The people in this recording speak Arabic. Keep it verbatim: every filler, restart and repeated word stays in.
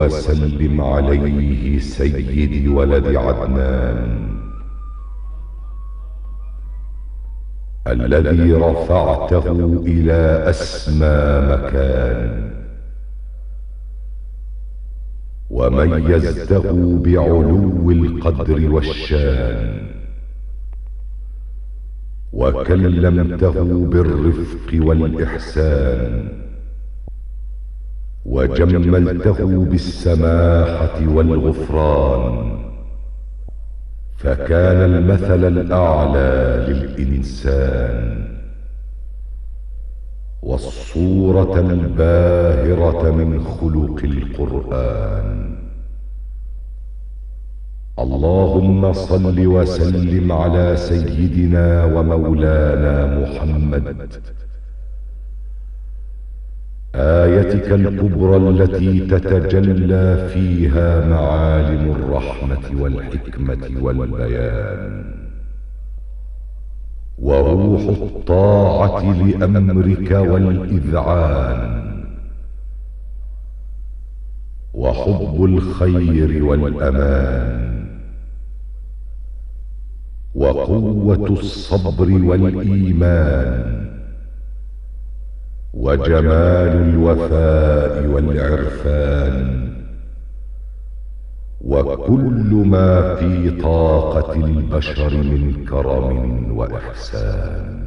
وسلم عليه سيد ولد عدنان الذي رفعته إلى أسمى مكان وميزته بعلو القدر والشان وكلمته بالرفق والإحسان وجملته بالسماحة والغفران فكان المثل الأعلى للإنسان والصورة الباهرة من خلق القرآن. اللهم صل وسلم على سيدنا ومولانا محمد آيتك الكبرى التي تتجلى فيها معالم الرحمة والحكمة والبيان وروح الطاعة لأمرك والإذعان وحب الخير والأمان وقوة الصبر والإيمان وجمال الوفاء والعرفان وكل ما في طاقة البشر من كرم وإحسان.